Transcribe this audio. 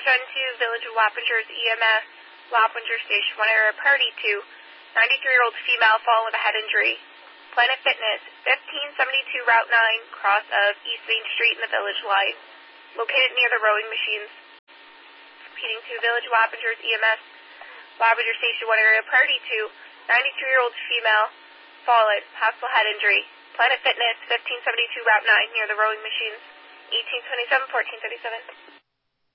to Village of Wappingers EMS, Wappinger Station 1 area, party to 93-year-old female fallen with a head injury. Planet Fitness, 1572 Route 9, cross of East Main Street in the Village line, located near the rowing machines. Repeating to Village of Wappingers EMS, Wappinger Station 1 area, party to 93-year-old female fallen, possible head injury. Planet Fitness, 1572 Route 9, near the rowing machines, 1827-1437.